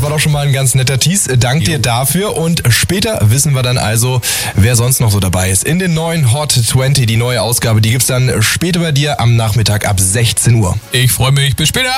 war doch schon mal ein ganz netter Tease. Dank dir dafür. Und später wissen wir dann also, wer sonst noch so dabei ist. In den neuen Hot 20, die neue Ausgabe, die gibt's dann später bei dir am Nachmittag ab 16 Uhr. Ich freue mich. Bis später.